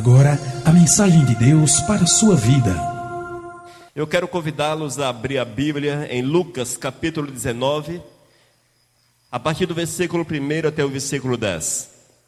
agora a mensagem de Deus para a sua vida. Eu quero convidá-los a abrir a Bíblia em Lucas capítulo 19, a partir do versículo 1 até o versículo 10.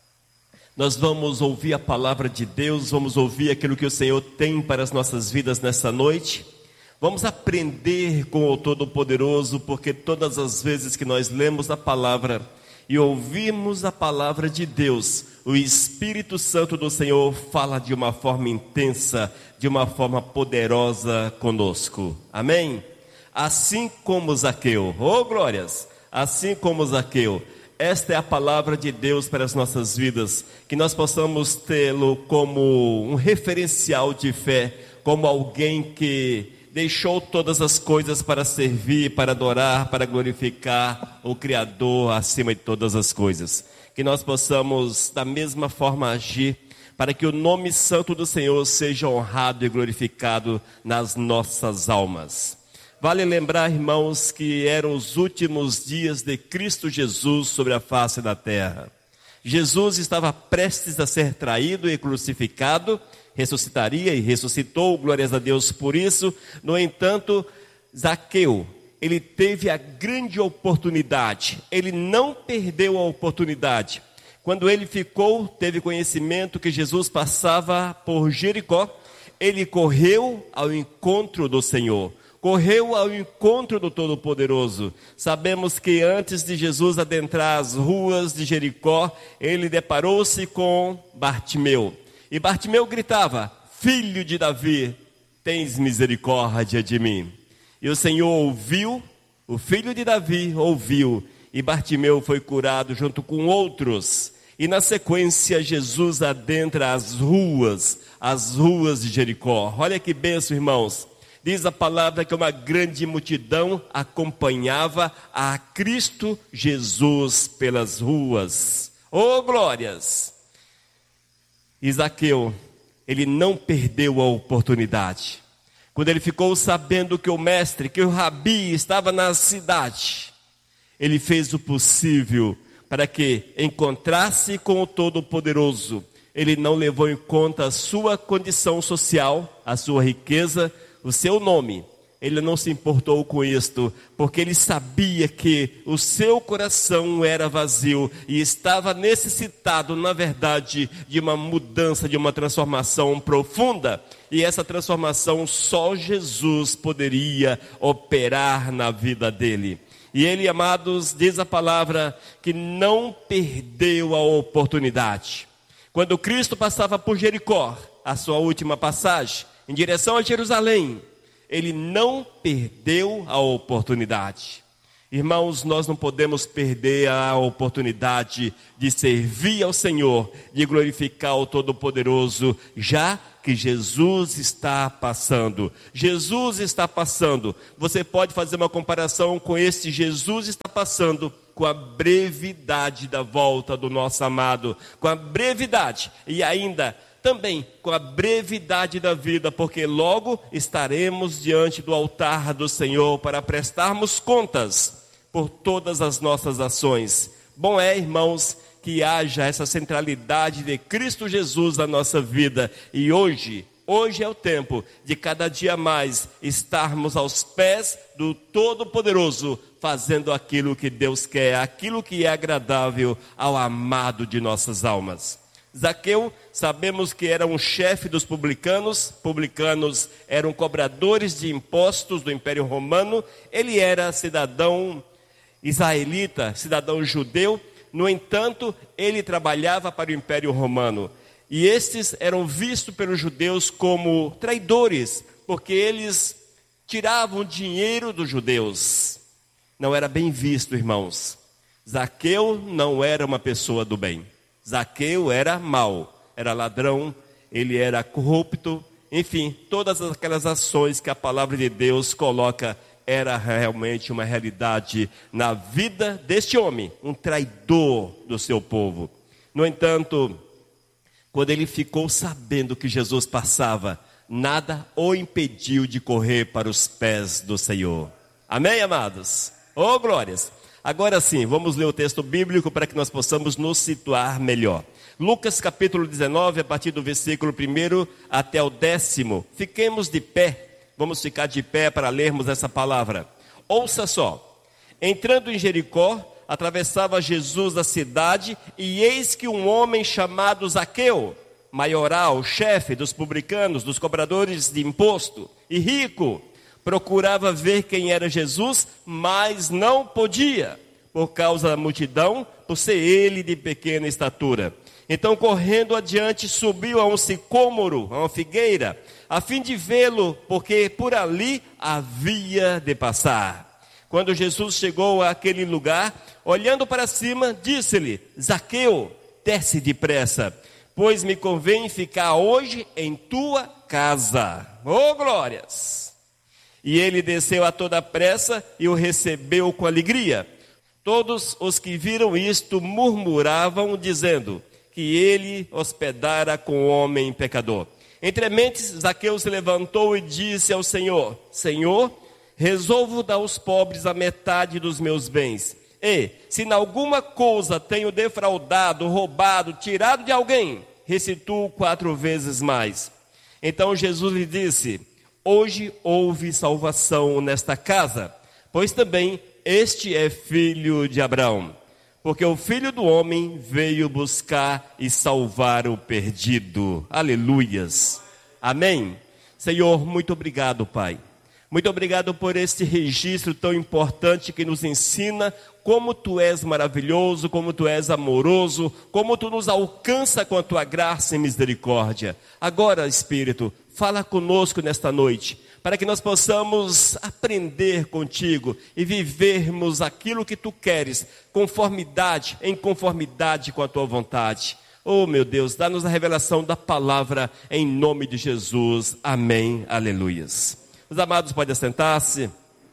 Nós vamos ouvir a palavra de Deus, vamos ouvir aquilo que o Senhor tem para as nossas vidas nessa noite. Vamos aprender com o Todo-Poderoso, porque todas as vezes que nós lemos a palavra e ouvimos a palavra de Deus, o Espírito Santo do Senhor fala de uma forma intensa, de uma forma poderosa conosco. Amém? Assim como Zaqueu, oh glórias, assim como Zaqueu. Esta é a palavra de Deus para as nossas vidas, que nós possamos tê-lo como um referencial de fé, como alguém que deixou todas as coisas para servir, para adorar, para glorificar o Criador acima de todas as coisas. Que nós possamos da mesma forma agir, para que o nome santo do Senhor seja honrado e glorificado nas nossas almas. Vale lembrar, irmãos, que eram os últimos dias de Cristo Jesus sobre a face da terra. Jesus estava prestes a ser traído e crucificado, ressuscitaria e ressuscitou, glórias a Deus por isso. No entanto, Zaqueu, ele teve a grande oportunidade, ele não perdeu a oportunidade. Quando ele teve conhecimento que Jesus passava por Jericó, ele correu ao encontro do Senhor, correu ao encontro do Todo-Poderoso. Sabemos que antes de Jesus adentrar as ruas de Jericó, ele deparou-se com Bartimeu. E Bartimeu gritava: Filho de Davi, tens misericórdia de mim. E o Senhor ouviu, o filho de Davi ouviu, e Bartimeu foi curado junto com outros. E na sequência Jesus adentra as ruas de Jericó. Olha que bênção, irmãos. Diz a palavra que uma grande multidão acompanhava a Cristo Jesus pelas ruas. Oh glórias! Zaqueu, ele não perdeu a oportunidade. Quando ele ficou sabendo que o mestre, que o rabi estava na cidade, ele fez o possível para que encontrasse com o Todo-Poderoso. Ele não levou em conta a sua condição social, a sua riqueza, o seu nome. Ele não se importou com isto, porque ele sabia que o seu coração era vazio e estava necessitado, na verdade, de uma mudança, de uma transformação profunda. E essa transformação só Jesus poderia operar na vida dele. E ele, amados, diz a palavra que não perdeu a oportunidade. Quando Cristo passava por Jericó, a sua última passagem, em direção a Jerusalém, ele não perdeu a oportunidade. Irmãos, nós não podemos perder a oportunidade de servir ao Senhor, de glorificar o Todo-Poderoso, já que Jesus está passando. Jesus está passando. Você pode fazer uma comparação com este Jesus está passando, com a brevidade da volta do nosso amado, com a brevidade e ainda também com a brevidade da vida, porque logo estaremos diante do altar do Senhor para prestarmos contas por todas as nossas ações. Bom é, irmãos, que haja essa centralidade de Cristo Jesus na nossa vida. E hoje é o tempo de cada dia mais estarmos aos pés do Todo-Poderoso, fazendo aquilo que Deus quer, aquilo que é agradável ao amado de nossas almas. Zaqueu, sabemos que era um chefe dos publicanos. Publicanos eram cobradores de impostos do Império Romano. Ele era cidadão israelita, cidadão judeu. No entanto, ele trabalhava para o Império Romano. E estes eram vistos pelos judeus como traidores, porque eles tiravam dinheiro dos judeus. Não era bem visto, irmãos. Zaqueu não era uma pessoa do bem. Zaqueu era mau, era ladrão, ele era corrupto, enfim, todas aquelas ações que a palavra de Deus coloca, era realmente uma realidade na vida deste homem, um traidor do seu povo. No entanto, quando ele ficou sabendo que Jesus passava, nada o impediu de correr para os pés do Senhor. Amém, amados? Oh, glórias! Agora sim, vamos ler o texto bíblico para que nós possamos nos situar melhor. Lucas capítulo 19, a partir do versículo 1 até o 10º. Fiquemos de pé, vamos ficar de pé para lermos essa palavra. Ouça só. Entrando em Jericó, atravessava Jesus a cidade, e eis que um homem chamado Zaqueu, maioral, chefe dos publicanos, dos cobradores de imposto, e rico, procurava ver quem era Jesus, mas não podia, por causa da multidão, por ser ele de pequena estatura. Então, correndo adiante, subiu a um sicômoro, a uma figueira, a fim de vê-lo, porque por ali havia de passar. Quando Jesus chegou àquele lugar, olhando para cima, disse-lhe: Zaqueu, desce depressa, pois me convém ficar hoje em tua casa. Oh, glórias! E ele desceu a toda pressa e o recebeu com alegria. Todos os que viram isto murmuravam, dizendo que ele hospedara com o homem pecador. Entrementes, Zaqueu se levantou e disse ao Senhor: Senhor, resolvo dar aos pobres a metade dos meus bens. E, se em alguma coisa tenho defraudado, roubado, tirado de alguém, restituo 4 vezes mais. Então Jesus lhe disse: hoje houve salvação nesta casa, pois também este é filho de Abraão. Porque o Filho do Homem veio buscar e salvar o perdido. Aleluias. Amém. Senhor, muito obrigado, Pai. Muito obrigado por este registro tão importante que nos ensina como Tu és maravilhoso, como Tu és amoroso, como Tu nos alcança com a Tua graça e misericórdia. Agora, Espírito, fala conosco nesta noite, para que nós possamos aprender contigo e vivermos aquilo que Tu queres, em conformidade com a Tua vontade. Oh, meu Deus, dá-nos a revelação da palavra em nome de Jesus. Amém. Aleluias. Os amados podem assentar-se.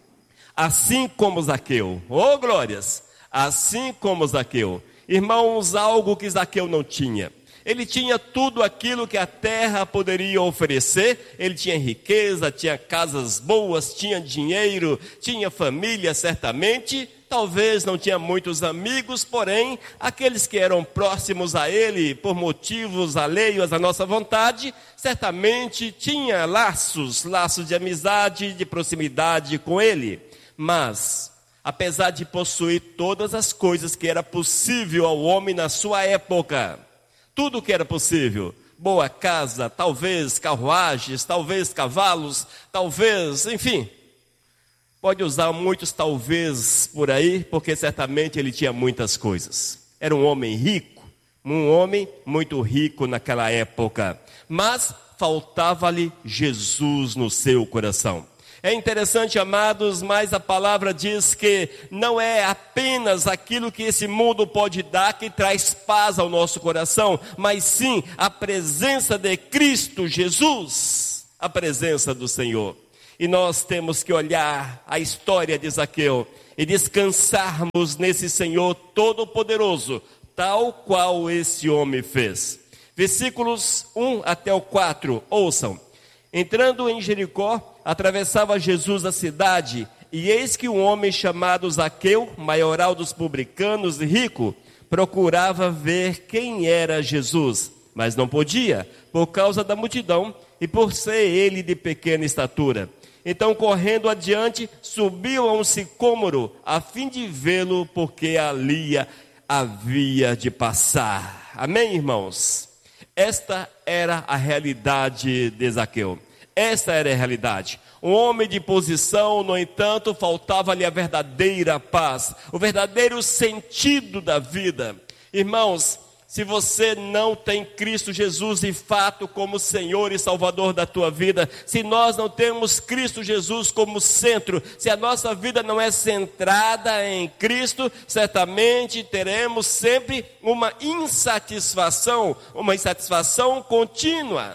Assim como Zaqueu, oh glórias, assim como Zaqueu. Irmãos, algo que Zaqueu não tinha. Ele tinha tudo aquilo que a terra poderia oferecer. Ele tinha riqueza, tinha casas boas, tinha dinheiro, tinha família certamente. Talvez não tinha muitos amigos, porém, aqueles que eram próximos a ele, por motivos alheios à nossa vontade, certamente tinha laços de amizade, de proximidade com ele. Mas, apesar de possuir todas as coisas que era possível ao homem na sua época, tudo que era possível, boa casa, talvez carruagens, talvez cavalos, talvez, enfim, pode usar muitos talvez por aí, porque certamente ele tinha muitas coisas. Era um homem rico, um homem muito rico naquela época, mas faltava-lhe Jesus no seu coração. É interessante, amados, mas a palavra diz que não é apenas aquilo que esse mundo pode dar que traz paz ao nosso coração, mas sim a presença de Cristo Jesus, a presença do Senhor. E nós temos que olhar a história de Zaqueu e descansarmos nesse Senhor Todo-Poderoso, tal qual esse homem fez. Versículos 1 até o 4, ouçam. Entrando em Jericó, atravessava Jesus a cidade, e eis que um homem chamado Zaqueu, maioral dos publicanos e rico, procurava ver quem era Jesus, mas não podia, por causa da multidão e por ser ele de pequena estatura. Então, correndo adiante, subiu a um sicômoro, a fim de vê-lo, porque ali havia de passar. Amém, irmãos? Esta era a realidade de Zaqueu. Esta era a realidade. Um homem de posição, no entanto, faltava-lhe a verdadeira paz, o verdadeiro sentido da vida. Irmãos, se você não tem Cristo Jesus de fato como Senhor e Salvador da tua vida, se nós não temos Cristo Jesus como centro, se a nossa vida não é centrada em Cristo, certamente teremos sempre uma insatisfação contínua.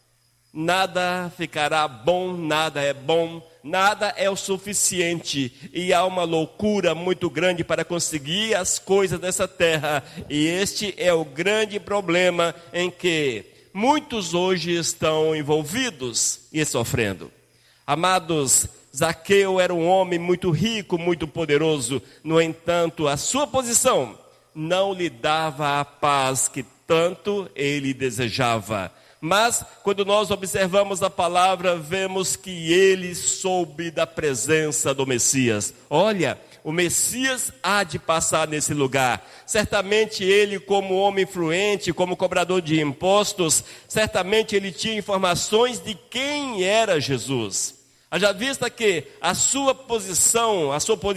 Nada ficará bom, nada é bom, nada é o suficiente, e há uma loucura muito grande para conseguir as coisas dessa terra, e este é o grande problema em que muitos hoje estão envolvidos e sofrendo. Amados, Zaqueu era um homem muito rico, muito poderoso, no entanto, a sua posição não lhe dava a paz que tanto ele desejava. Mas, quando nós observamos a palavra, vemos que ele soube da presença do Messias. Olha, o Messias há de passar nesse lugar. Certamente ele, como homem influente, como cobrador de impostos, certamente ele tinha informações de quem era Jesus. Haja vista que a sua posição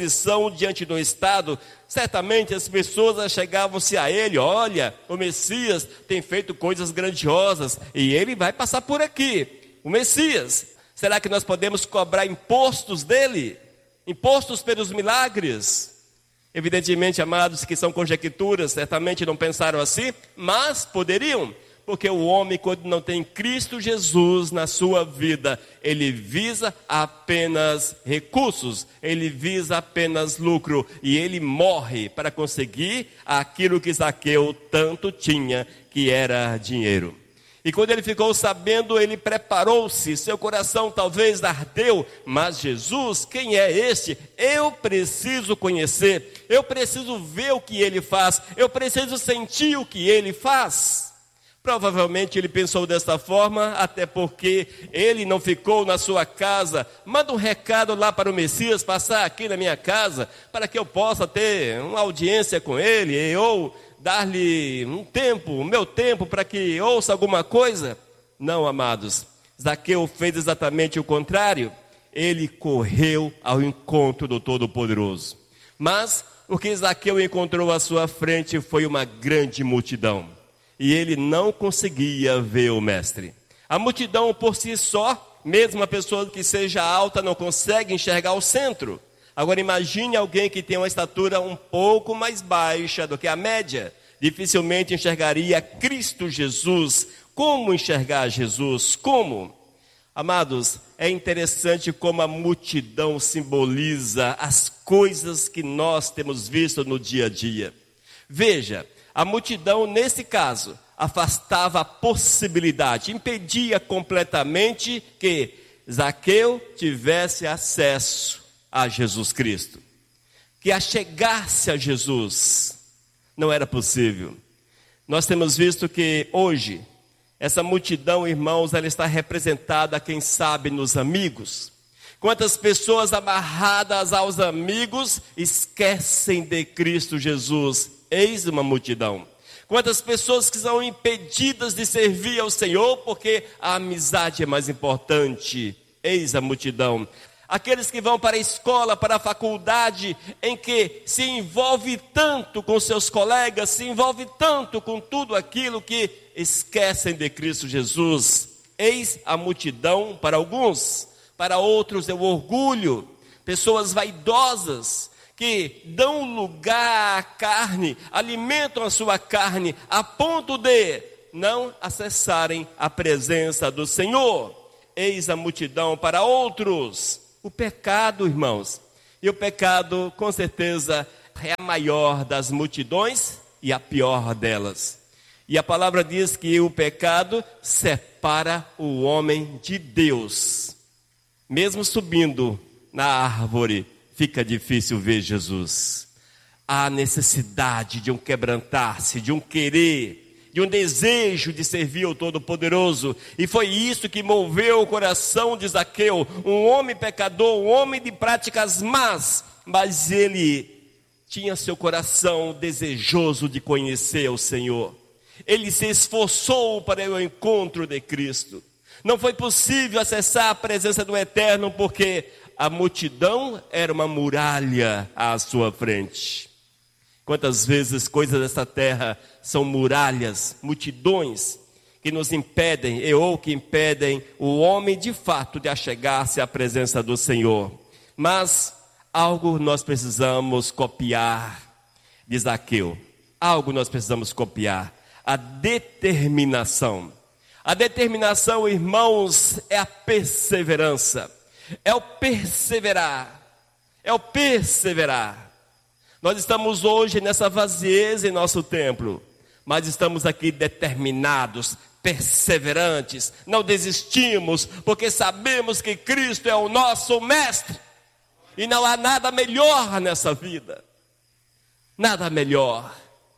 diante do Estado, certamente as pessoas chegavam-se a ele: olha, o Messias tem feito coisas grandiosas e ele vai passar por aqui. O Messias, será que nós podemos cobrar impostos dele? Impostos pelos milagres? Evidentemente, amados, que são conjecturas, certamente não pensaram assim, mas poderiam. Porque o homem, quando não tem Cristo Jesus na sua vida, ele visa apenas recursos, ele visa apenas lucro, e ele morre para conseguir aquilo que Zaqueu tanto tinha, que era dinheiro. E quando ele ficou sabendo, ele preparou-se, seu coração talvez ardeu, mas Jesus, quem é este? Eu preciso conhecer, eu preciso ver o que ele faz, eu preciso sentir o que ele faz. Provavelmente ele pensou desta forma, até porque ele não ficou na sua casa. Manda um recado lá para o Messias passar aqui na minha casa, para que eu possa ter uma audiência com ele, ou dar-lhe o meu tempo, para que ouça alguma coisa. Não, amados, Zaqueu fez exatamente o contrário. Ele correu ao encontro do Todo-Poderoso. Mas o que Zaqueu encontrou à sua frente foi uma grande multidão. E ele não conseguia ver o mestre. A multidão por si só, mesmo a pessoa que seja alta, não consegue enxergar o centro. Agora imagine alguém que tem uma estatura um pouco mais baixa do que a média. Dificilmente enxergaria Cristo Jesus. Como enxergar Jesus? Como? Amados, é interessante como a multidão simboliza as coisas que nós temos visto no dia a dia. Veja, a multidão, nesse caso, afastava a possibilidade, impedia completamente que Zaqueu tivesse acesso a Jesus Cristo. Que achegasse a Jesus não era possível. Nós temos visto que hoje, essa multidão, irmãos, ela está representada, quem sabe, nos amigos. Quantas pessoas amarradas aos amigos esquecem de Cristo Jesus? Eis uma multidão. Quantas pessoas que são impedidas de servir ao Senhor porque a amizade é mais importante? Eis a multidão. Aqueles que vão para a escola, para a faculdade, em que se envolve tanto com seus colegas, se envolve tanto com tudo aquilo que esquecem de Cristo Jesus. Eis a multidão para alguns, para outros é o orgulho, pessoas vaidosas, que dão lugar à carne, alimentam a sua carne, a ponto de não acessarem a presença do Senhor. Eis a multidão para outros. O pecado, irmãos, e o pecado, com certeza, é a maior das multidões e a pior delas. E a palavra diz que o pecado separa o homem de Deus. Mesmo subindo na árvore, fica difícil ver Jesus. Há necessidade de um quebrantar-se, de um querer, de um desejo de servir ao Todo-Poderoso. E foi isso que moveu o coração de Zaqueu, um homem pecador, um homem de práticas más, mas ele tinha seu coração desejoso de conhecer o Senhor. Ele se esforçou para o encontro de Cristo. Não foi possível acessar a presença do Eterno porque a multidão era uma muralha à sua frente. Quantas vezes coisas dessa terra são muralhas, multidões que nos impedem, ou que impedem o homem de fato de achegar-se à presença do Senhor. Mas algo nós precisamos copiar de Zaqueu. Algo nós precisamos copiar. A determinação. A determinação, irmãos, é a perseverança. É o perseverar. É o perseverar. Nós estamos hoje nessa vazieza em nosso templo, mas estamos aqui determinados, perseverantes, não desistimos, porque sabemos que Cristo é o nosso mestre, e não há nada melhor nessa vida, nada melhor.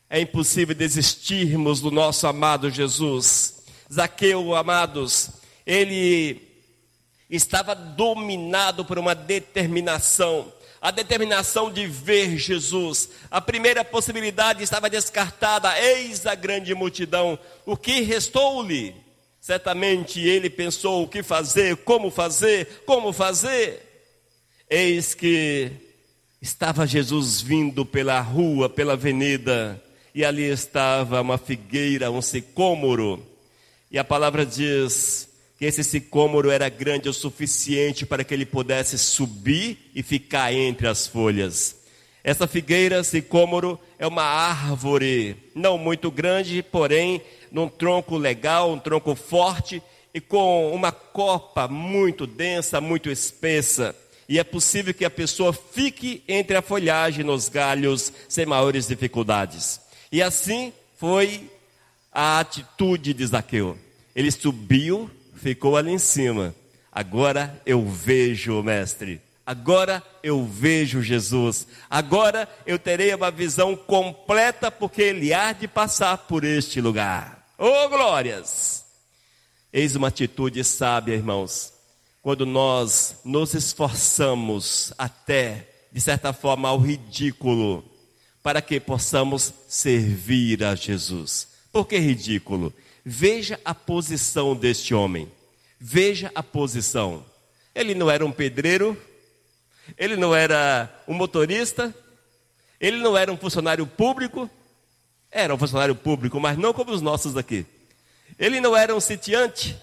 É impossível desistirmos do nosso amado Jesus. Zaqueu, amados, ele estava dominado por uma determinação. A determinação de ver Jesus. A primeira possibilidade estava descartada. Eis a grande multidão. O que restou-lhe? Certamente ele pensou o que fazer, como fazer, como fazer. Eis que estava Jesus vindo pela rua, pela avenida. E ali estava uma figueira, um sicômoro. E a palavra diz que esse sicômoro era grande o suficiente para que ele pudesse subir e ficar entre as folhas. Essa figueira, sicômoro, é uma árvore não muito grande, porém num tronco legal, um tronco forte e com uma copa muito densa, muito espessa. E é possível que a pessoa fique entre a folhagem nos galhos sem maiores dificuldades. E assim foi a atitude de Zaqueu. Ele subiu, ficou ali em cima. Agora eu vejo o Mestre. Agora eu vejo Jesus. Agora eu terei uma visão completa, porque ele há de passar por este lugar. Oh, glórias! Eis uma atitude sábia, irmãos. Quando nós nos esforçamos até, de certa forma, ao ridículo, para que possamos servir a Jesus. Por que ridículo? Veja a posição deste homem. Veja a posição. Ele não era um pedreiro, ele não era um motorista, ele não era um funcionário público. Era um funcionário público, mas não como os nossos aqui. Ele não era um sitiante.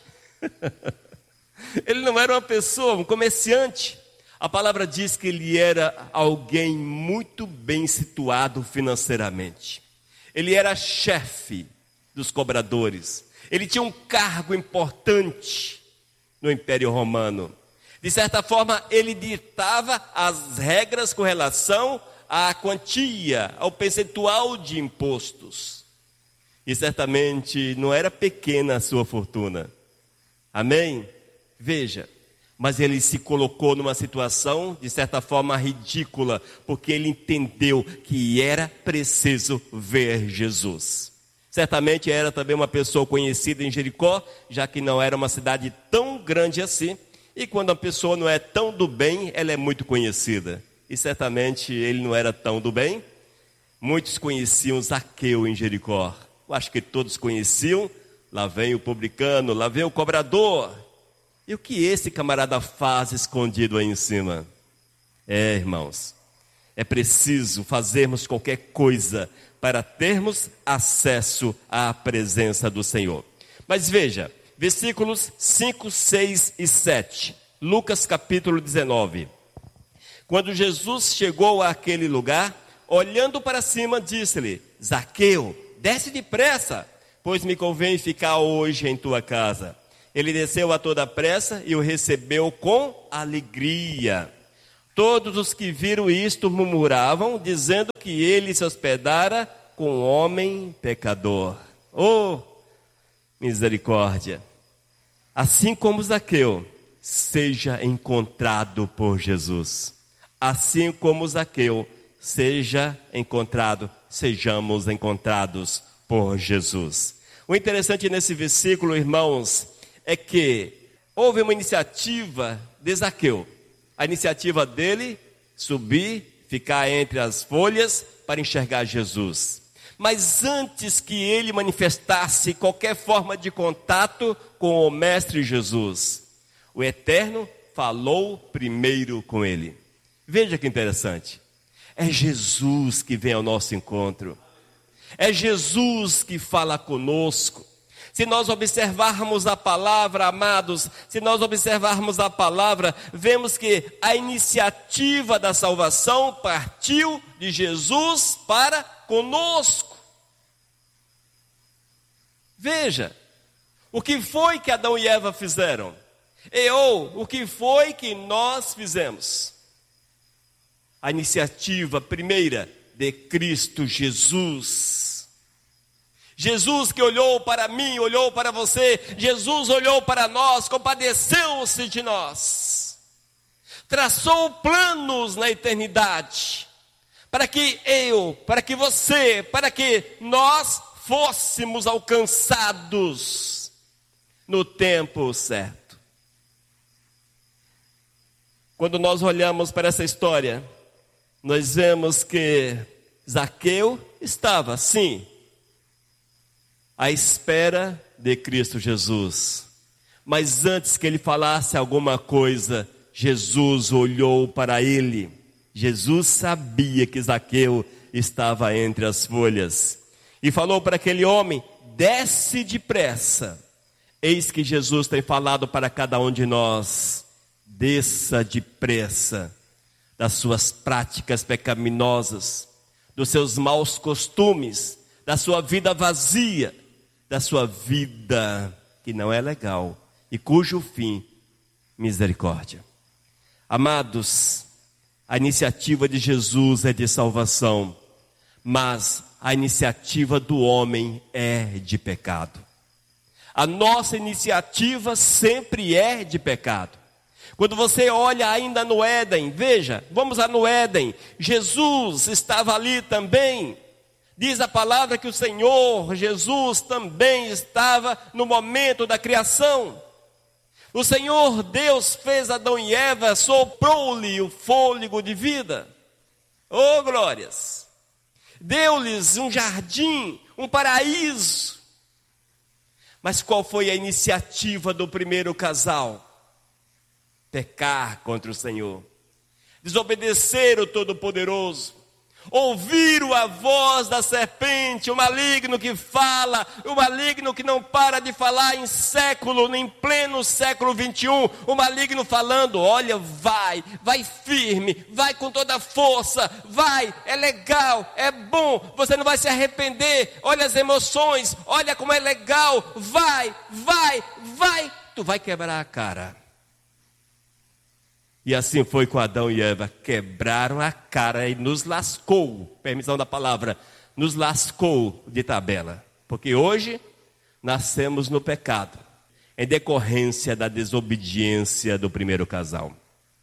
Ele não era uma pessoa, um comerciante. A palavra diz que ele era alguém muito bem situado financeiramente. Ele era chefe dos cobradores. Ele tinha um cargo importante no Império Romano. De certa forma, ele ditava as regras com relação à quantia, ao percentual de impostos. E certamente não era pequena a sua fortuna. Amém? Veja, mas ele se colocou numa situação, de certa forma, ridícula, porque ele entendeu que era preciso ver Jesus. Certamente era também uma pessoa conhecida em Jericó, já que não era uma cidade tão grande assim. E quando a pessoa não é tão do bem, ela é muito conhecida. E certamente ele não era tão do bem. Muitos conheciam Zaqueu em Jericó. Eu acho que todos conheciam. Lá vem o publicano, lá vem o cobrador. E o que esse camarada faz escondido aí em cima? Irmãos, é preciso fazermos qualquer coisa para termos acesso à presença do Senhor. Mas veja, versículos 5, 6 e 7. Lucas capítulo 19. Quando Jesus chegou àquele lugar, olhando para cima, disse-lhe: Zaqueu, desce depressa, pois me convém ficar hoje em tua casa. Ele desceu a toda pressa e o recebeu com alegria. Todos os que viram isto murmuravam, dizendo que ele se hospedara com um homem pecador. Oh, misericórdia! Assim como Zaqueu, seja encontrado por Jesus. Assim como Zaqueu, seja encontrado, sejamos encontrados por Jesus. O interessante nesse versículo, irmãos, é que houve uma iniciativa de Zaqueu. A iniciativa dele, subir, ficar entre as folhas para enxergar Jesus. Mas antes que ele manifestasse qualquer forma de contato com o Mestre Jesus, o Eterno falou primeiro com ele. Veja que interessante. É Jesus que vem ao nosso encontro. É Jesus que fala conosco. Se nós observarmos a palavra, amados, se nós observarmos a palavra, vemos que a iniciativa da salvação partiu de Jesus para conosco. Veja, o que foi que Adão e Eva fizeram? O que foi que nós fizemos? A iniciativa primeira de Cristo Jesus. Jesus que olhou para mim, olhou para você, Jesus olhou para nós, compadeceu-se de nós. Traçou planos na eternidade, para que para que você, para que nós fôssemos alcançados no tempo certo. Quando nós olhamos para essa história, nós vemos que Zaqueu estava, sim, à espera de Cristo Jesus. Mas antes que ele falasse alguma coisa, Jesus olhou para ele. Jesus sabia que Zaqueu estava entre as folhas. E falou para aquele homem: desce depressa. Eis que Jesus tem falado para cada um de nós: desça depressa das suas práticas pecaminosas, dos seus maus costumes, da sua vida vazia, da sua vida que não é legal e cujo fim, misericórdia. Amados, a iniciativa de Jesus é de salvação, mas a iniciativa do homem é de pecado. A nossa iniciativa sempre é de pecado. Quando você olha ainda no Éden, veja, vamos lá no Éden, Jesus estava ali também. Diz a palavra que o Senhor Jesus também estava no momento da criação. O Senhor Deus fez Adão e Eva, soprou-lhe o fôlego de vida. Oh, glórias! Deu-lhes um jardim, um paraíso. Mas qual foi a iniciativa do primeiro casal? Pecar contra o Senhor, desobedecer o Todo-Poderoso, ouvir a voz da serpente, o maligno que fala, o maligno que não para de falar em pleno século 21, o maligno falando: olha, vai firme, vai com toda a força, vai, é legal, é bom, você não vai se arrepender, olha as emoções, olha como é legal, vai, tu vai quebrar a cara. E assim foi com Adão e Eva, quebraram a cara e nos lascou, permissão da palavra, nos lascou de tabela. Porque hoje nascemos no pecado, em decorrência da desobediência do primeiro casal.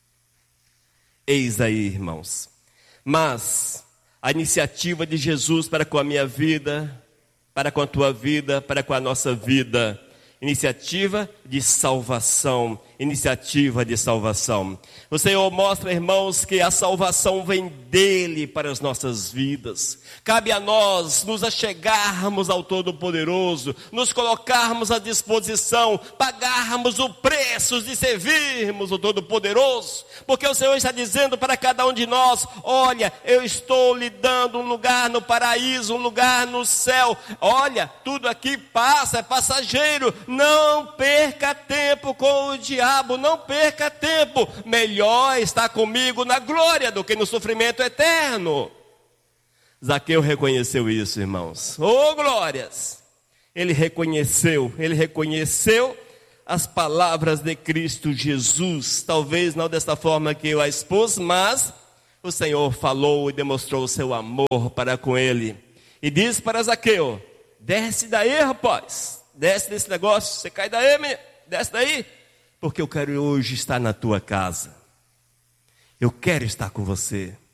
Eis aí, irmãos, mas a iniciativa de Jesus para com a minha vida, para com a tua vida, para com a nossa vida, iniciativa de salvação, iniciativa de salvação. O Senhor mostra, irmãos, que a salvação vem dele para as nossas vidas. Cabe a nós nos achegarmos ao Todo-Poderoso, nos colocarmos à disposição, pagarmos o preço de servirmos o Todo-Poderoso, porque o Senhor está dizendo para cada um de nós: olha, eu estou lhe dando um lugar no paraíso, um lugar no céu. Olha, tudo aqui passa, é passageiro. Não perca tempo com o diabo, não perca tempo. Melhor estar comigo na glória do que no sofrimento eterno. Zaqueu reconheceu isso, irmãos. Oh, glórias! Ele reconheceu as palavras de Cristo Jesus. Talvez não desta forma que eu a expus, mas o Senhor falou e demonstrou o seu amor para com ele. E diz para Zaqueu: desce daí, rapaz. Desce desse negócio, você cai daí, desce daí, porque eu quero hoje estar na tua casa. Eu quero estar com você.